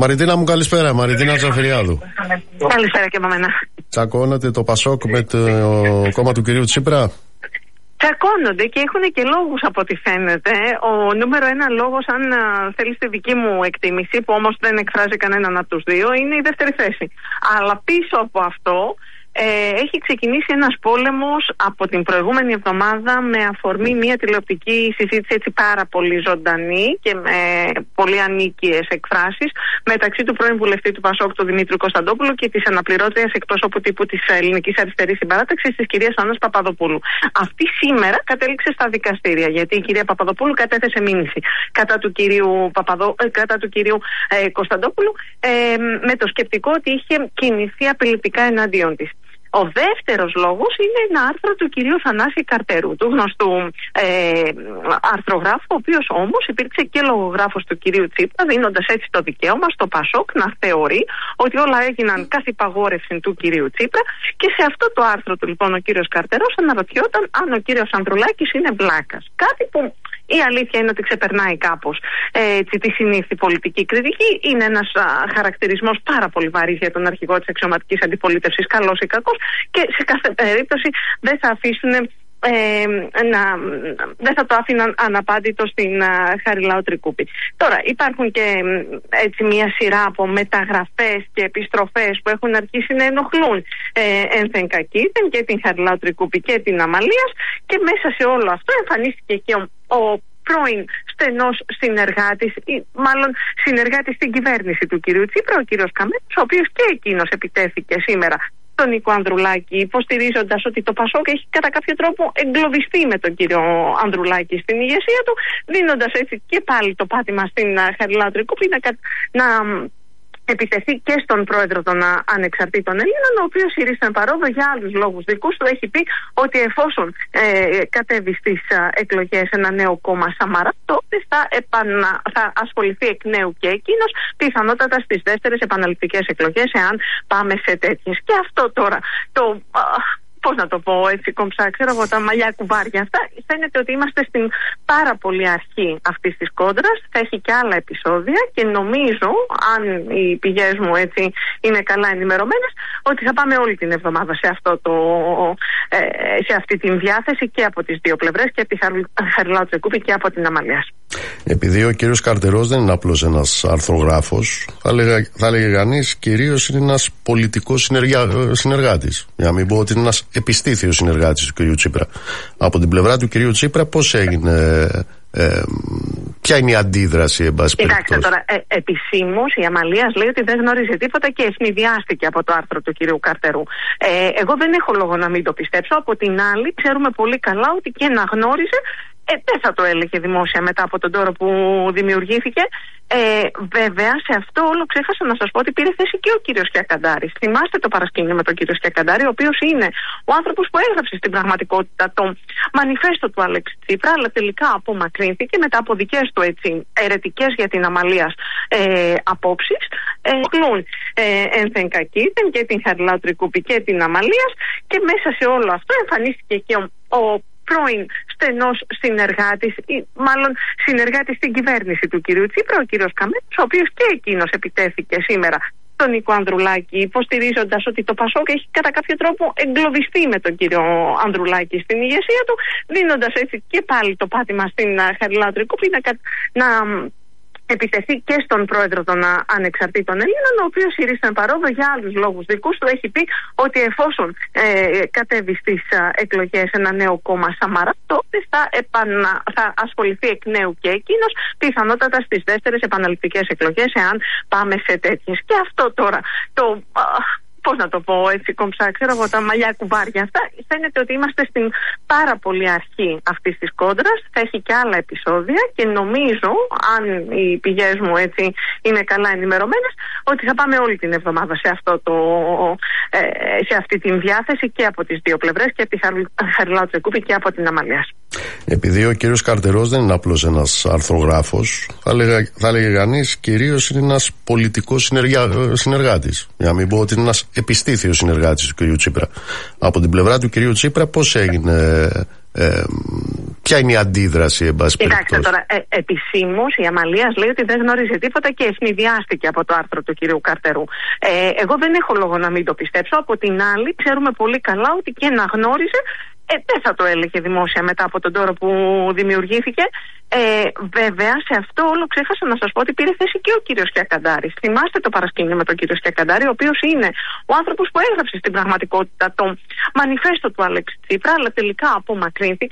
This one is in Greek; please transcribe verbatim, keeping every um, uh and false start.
Μαριτίνα μου, καλησπέρα. Μαριτίνα Τζαφυριάδου. Καλησπέρα και από μένα. Τσακώνεται το Πασόκ με το κόμμα του κυρίου Τσίπρα? Τσακώνονται και έχουν και λόγους από ό,τι φαίνεται. Ο νούμερο ένα λόγος, αν θέλει τη δική μου εκτίμηση, που όμως δεν εκφράζει κανέναν από τους δύο, είναι η δεύτερη θέση. Αλλά πίσω από αυτό Ε, έχει ξεκινήσει ένας πόλεμος από την προηγούμενη εβδομάδα με αφορμή μια τηλεοπτική συζήτηση έτσι πάρα πολύ ζωντανή και με πολύ ανίκειες εκφράσεις μεταξύ του πρώην βουλευτή του Πασόκ, του Δημήτρου Κωνσταντόπουλου, και της αναπληρώτριας εκπροσώπου τύπου της Ελληνικής Αριστερής Συμπαράταξης, της κυρίας Άννας Παπαδοπούλου. Αυτή σήμερα κατέληξε στα δικαστήρια, γιατί η κυρία Παπαδοπούλου κατέθεσε μήνυση κατά του κυρίου, Παπαδο... κατά του κυρίου ε, Κωνσταντόπουλου ε, με το σκεπτικό ότι είχε κινηθεί απειλητικά εναντίον της. Ο δεύτερος λόγος είναι ένα άρθρο του κυρίου Θανάση Καρτερού, του γνωστού ε, αρθρογράφου, ο οποίος όμως υπήρξε και λογογράφος του κυρίου Τσίπρα, δίνοντας έτσι το δικαίωμα στο Πασόκ να θεωρεί ότι όλα έγιναν καθ' υπαγόρευση του κυρίου Τσίπρα, και σε αυτό το άρθρο του λοιπόν ο κύριος Καρτερός αναρωτιόταν αν ο κύριος Ανδρουλάκης είναι βλάκας. Κάτι που η αλήθεια είναι ότι ξεπερνάει κάπως ε, τη συνήθη πολιτική κριτική. Είναι ένας α, χαρακτηρισμός πάρα πολύ βαρύς για τον αρχηγό της αξιωματικής αντιπολίτευσης, καλός ή κακός, και σε κάθε περίπτωση δεν θα αφήσουν Ε, να, δεν θα το άφηναν αναπάντητο στην uh, Χαριλάου Τρικούπη. Τώρα υπάρχουν και έτσι μια σειρά από μεταγραφές και επιστροφές που έχουν αρχίσει να ενοχλούν ε, ένθεν κακήθεν και την Χαριλάου Τρικούπη και την Αμαλίας, και μέσα σε όλο αυτό εμφανίστηκε και ο, ο πρώην στενός συνεργάτης, ή μάλλον συνεργάτης στην κυβέρνηση του κυρίου Τσίπρα, ο κύριος Καμένος, ο οποίος και εκείνος επιτέθηκε σήμερα τον Νίκο Ανδρουλάκη, υποστηρίζοντας ότι το Πασόκ έχει κατά κάποιο τρόπο εγκλωβιστεί με τον κύριο Ανδρουλάκη στην ηγεσία του, δίνοντας έτσι και πάλι το πάτημα στην Χαριλάου Τρικούπη να, να επιτεθεί και στον πρόεδρο των Ανεξαρτήτων Ελλήνων, ο οποίος ηρίστην παρόδο για άλλους λόγους δικούς του έχει πει ότι εφόσον ε, κατέβει στις εκλογές ένα νέο κόμμα Σαμαρά, τότε θα, επανα, θα ασχοληθεί εκ νέου και εκείνος, πιθανότατα στις δεύτερες επαναληπτικές εκλογές, εάν πάμε σε τέτοιες. Και αυτό τώρα το... πώς να το πω έτσι κομψά, ξέρω εγώ, τα μαλλιά κουβάρια αυτά, φαίνεται ότι είμαστε στην πάρα πολύ αρχή αυτής της κόντρας. Θα έχει και άλλα επεισόδια και νομίζω, αν οι πηγές μου έτσι είναι καλά ενημερωμένες, ότι θα πάμε όλη την εβδομάδα σε, αυτό το, ε, σε αυτή την διάθεση και από τις δύο πλευρές, και από τη Χαριλάου Τρικούπη και από την Αμαλίας. Επειδή ο κύριος Καρτερός δεν είναι απλώς ένας αρθρογράφος, θα έλεγε, θα έλεγε κανείς κυρίως είναι ένας πολιτικός συνεργα... συνεργάτης. Για να μην πω ότι είναι ένας επιστήθιος συνεργάτης του κυρίου Τσίπρα. Από την πλευρά του κυρίου Τσίπρα πώς έγινε, ε, ποια είναι η αντίδραση, εν πάση περιπτώσει? Κοιτάξτε τώρα, ε, επισήμως η Αμαλίας λέει ότι δεν γνώριζε τίποτα και ευνηδιάστηκε από το άρθρο του κυρίου Καρτερού. Ε, εγώ δεν έχω λόγο να μην το πιστέψω. Από την άλλη, ξέρουμε πολύ καλά ότι και να γνώριζε, Ε, δεν θα το έλεγε δημόσια μετά από τον τόρο που δημιουργήθηκε. Ε, βέβαια, σε αυτό όλο ξέχασα να σας πω ότι πήρε θέση και ο κύριος Κιακαντάρης. Θυμάστε το παρασκήνιο με τον κύριο Κιακαντάρη, ο οποίος είναι ο άνθρωπος που έγραψε στην πραγματικότητα το μανιφέστο του Αλέξη Τσίπρα, αλλά τελικά απομακρύνθηκε μετά από δικές του έτσι αιρετικές για την Αμαλίας ε, απόψεις. Ε, κλούν ε, ένθεν κακήθεν και την Χαριλάου Τρικούπη και την Αμαλίας, και μέσα σε όλο αυτό εμφανίστηκε και ο, ο πρώην στενός συνεργάτης, ή μάλλον συνεργάτης στην κυβέρνηση του κυρίου Τσίπρα, ο κύριος Καμένος, ο οποίος και εκείνος επιτέθηκε σήμερα τον Νίκο Ανδρουλάκη, υποστηρίζοντας ότι το Πασόκ έχει κατά κάποιο τρόπο εγκλωβιστεί με τον κύριο Ανδρουλάκη στην ηγεσία του, δίνοντας έτσι και πάλι το πάτημα στην Χαριλάου Τρικούπη να, να επιτεθεί και στον πρόεδρο των Ανεξαρτήτων Ελλήνων, ο οποίος ηρίστην παρόδο για άλλους λόγους δικούς του έχει πει ότι εφόσον ε, κατέβει στις εκλογές ένα νέο κόμμα Σαμαρά, τότε θα, επανα, θα ασχοληθεί εκ νέου και εκείνος, πιθανότατα στις δεύτερες επαναληπτικές εκλογές, εάν πάμε σε τέτοιες. Και αυτό τώρα το... πώς να το πω έτσι κομψά, ξέρω εγώ, τα μαλλιά κουβάρια αυτά, φαίνεται ότι είμαστε στην πάρα πολύ αρχή αυτής της κόντρας. Θα έχει και άλλα επεισόδια και νομίζω, αν οι πηγές μου έτσι είναι καλά ενημερωμένες, ότι θα πάμε όλη την εβδομάδα σε, αυτό το, ε, σε αυτή την διάθεση και από τις δύο πλευρές, και από τη Χαριλάου Τρικούπη και από την Αμαλίας. Επειδή ο κύριος Καρτερός δεν είναι απλώς ένας αρθρογράφος, θα έλεγε, θα έλεγε κανείς κυρίως είναι ένας πολιτικός συνεργα... συνεργάτης. Για να μην πω ότι είναι ένας επιστήθιος συνεργάτης του κυρίου Τσίπρα. Από την πλευρά του κυρίου Τσίπρα πώς έγινε, Ε, ποια είναι η αντίδραση, εν πάση περιπτώσει? Κοιτάξτε τώρα, ε, επισήμως η Αμαλίας λέει ότι δεν γνώριζε τίποτα και ευνηδιάστηκε από το άρθρο του κυρίου Καρτερού. Ε, εγώ δεν έχω λόγο να μην το πιστέψω. Από την άλλη, ξέρουμε πολύ καλά ότι και να γνώριζε, ε, δεν θα το έλεγε δημόσια μετά από τον τόρο που δημιουργήθηκε. Ε, βέβαια, σε αυτό όλο ξέχασα να σας πω ότι πήρε θέση και ο κύριος Κιακαντάρης. Θυμάστε το παρασκήνιο με τον κύριο Κιακαντάρη, ο οποίος είναι ο άνθρωπος που έγραψε στην πραγματικότητα το μανιφέστο του Αλέξη Τσίπρα, αλλά τελικά απομακρύνθηκε.